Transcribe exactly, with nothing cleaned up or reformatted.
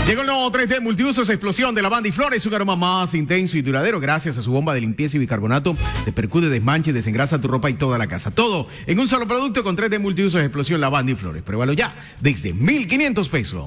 Llegó el nuevo tres D Multiusos Explosión de Lavanda y Flores, un aroma más intenso y duradero gracias a su bomba de limpieza y bicarbonato. Te percude, desmanche, desengrasa tu ropa y toda la casa. Todo en un solo producto con tres D Multiusos Explosión Lavanda y Flores. Pruébalo ya desde mil quinientos pesos.